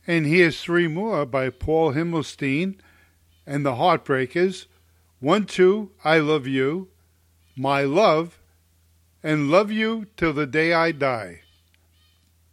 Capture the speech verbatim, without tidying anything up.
And here's three more by Paul Himmelstein and the Heartbreakers. One, two, I Love You, My Love, and Love You Till the Day I Die.